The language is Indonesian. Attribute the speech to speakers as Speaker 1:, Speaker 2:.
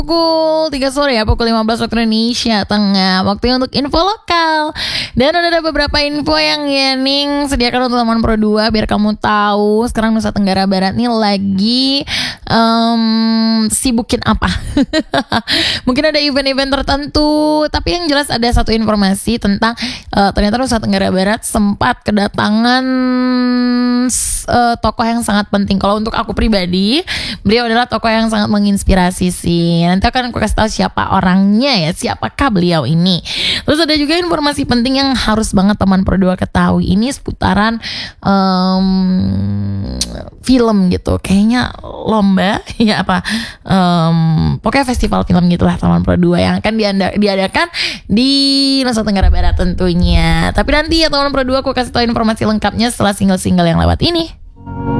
Speaker 1: pukul 3 sore ya, pukul 15 waktu Indonesia Tengah. Waktunya untuk info lokal. Dan ada beberapa info yang Yening sediakan untuk teman Pro 2 biar kamu tahu sekarang Nusa Tenggara Barat nih lagi sibukin apa. Mungkin ada event-event tertentu, tapi yang jelas ada satu informasi tentang ternyata Nusa Tenggara Barat sempat kedatangan tokoh yang sangat penting. Kalau untuk aku pribadi, beliau adalah tokoh yang sangat menginspirasi sih. Nanti akan aku kasih tahu siapa orangnya ya, siapakah beliau ini. Terus ada juga informasi penting yang harus banget teman Pro 2 ketahui. Ini seputaran film gitu. Kayaknya lomba ya apa, pokoknya festival film gitulah teman Pro 2 yang akan diadakan di Nusa Tenggara Barat tentunya. Tapi nanti ya teman Pro 2 aku kasih tahu informasi lengkapnya setelah single-single yang lewat ini.